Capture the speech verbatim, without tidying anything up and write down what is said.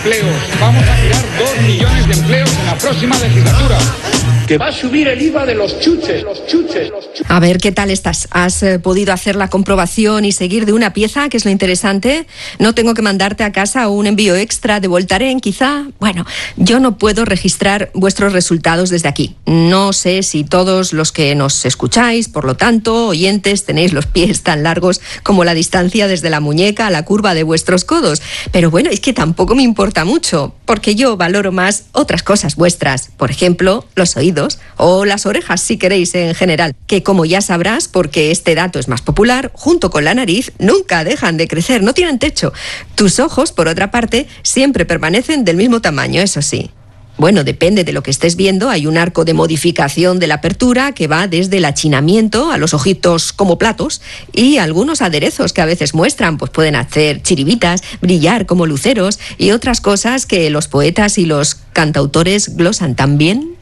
empleos. Vamos a crear dos millones de empleos en la próxima legislatura. Que va a subir el I V A de los chuches, los chuches, los chuches. A ver, ¿qué tal estás? ¿Has eh, podido hacer la comprobación y seguir de una pieza, que es lo interesante? ¿No tengo que mandarte a casa un envío extra de Voltaren, quizá? Bueno, yo no puedo registrar vuestros resultados desde aquí. No sé si todos los que nos escucháis, por lo tanto, oyentes, tenéis los pies tan largos como la distancia desde la muñeca a la curva de vuestros codos. Pero bueno, es que tampoco me importa mucho, porque yo valoro más otras cosas vuestras. Por ejemplo, los oídos. O las orejas, si queréis, en general, que como ya sabrás, porque este dato es más popular, junto con la nariz, nunca dejan de crecer, no tienen techo. Tus ojos, por otra parte, siempre permanecen del mismo tamaño, eso sí. Bueno, depende de lo que estés viendo, hay un arco de modificación de la apertura que va desde el achinamiento a los ojitos como platos, y algunos aderezos que a veces muestran, pues pueden hacer chiribitas, brillar como luceros y otras cosas que los poetas y los cantautores glosan tan bien.